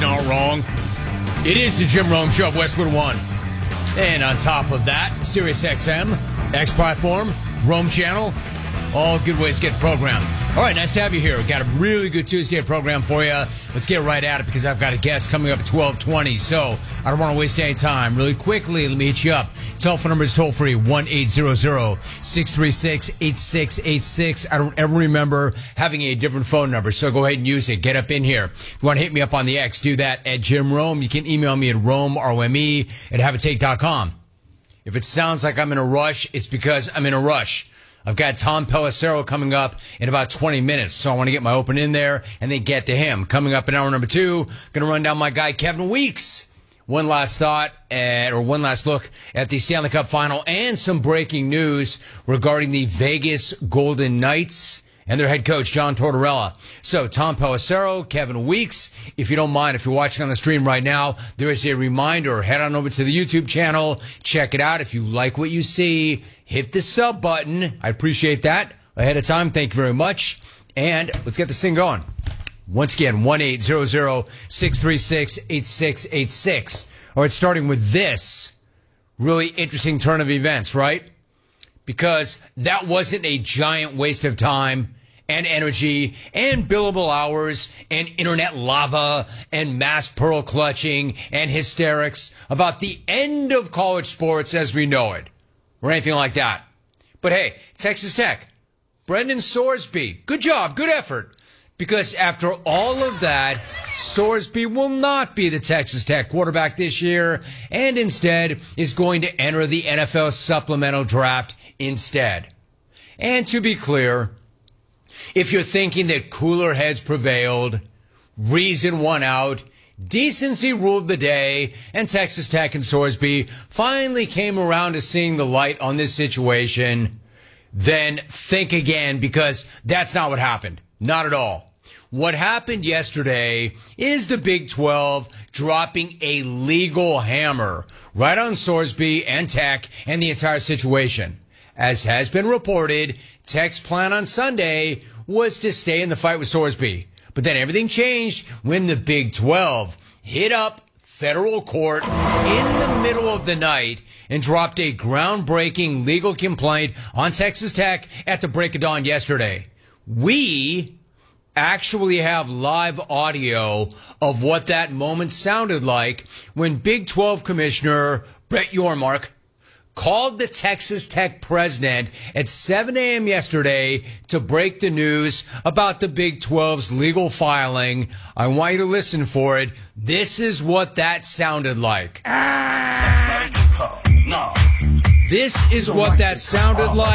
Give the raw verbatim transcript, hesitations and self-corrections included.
not wrong. It is the Jim Rome Show of Westwood One. And on top of that, Sirius X M, X Platform, Rome Channel, all good ways to get the program. All right, nice to have you here. We've got a really good Tuesday program for you. Let's get right at it because I've got a guest coming up at twelve twenty. So I don't want to waste any time. Really quickly, let me hit you up. Telephone number is toll free, one eight hundred, six three six, eight six eight six. I don't ever remember having a different phone number, so go ahead and use it. Get up in here. If you want to hit me up on the X, do that at Jim Rome. You can email me at Rome, R O M E, at have a take dot com. If it sounds like I'm in a rush, it's because I'm in a rush. I've got Tom Pelissero coming up in about twenty minutes, so I want to get my open in there and then get to him. Coming up in hour number two, going to run down my guy Kevin Weeks. One last thought, at, or one last look at the Stanley Cup Final and some breaking news regarding the Vegas Golden Knights and their head coach, John Tortorella. So, Tom Pelissero, Kevin Weeks, if you don't mind, if you're watching on the stream right now, there is a reminder. Head on over to the YouTube channel. Check it out. If you like what you see, hit the sub button. I appreciate that ahead of time. Thank you very much. And let's get this thing going. Once again, one eight hundred, six three six, eight six eight six. All right, starting with this really interesting turn of events, right? Because that wasn't a giant waste of time and energy and billable hours and internet lava and mass pearl clutching and hysterics about the end of college sports as we know it or anything like that. But hey, Texas Tech, Brendan Sorsby, good job, good effort. Because after all of that, Sorsby will not be the Texas Tech quarterback this year and instead is going to enter the N F L supplemental draft instead. And to be clear, if you're thinking that cooler heads prevailed, reason won out, decency ruled the day, and Texas Tech and Sorsby finally came around to seeing the light on this situation, then think again because that's not what happened. Not at all. What happened yesterday is the Big twelve dropping a legal hammer right on Sorsby and Tech and the entire situation. As has been reported, Tech's plan on Sunday was to stay in the fight with Sorsby. But then everything changed when the Big twelve hit up federal court in the middle of the night and dropped a groundbreaking legal complaint on Texas Tech at the break of dawn yesterday. We actually have live audio of what that moment sounded like when Big twelve Commissioner Brett Yormark called the Texas Tech president at seven a.m. yesterday to break the news about the Big twelve's legal filing. I want you to listen for it. This is what that sounded like. This is what that sounded like.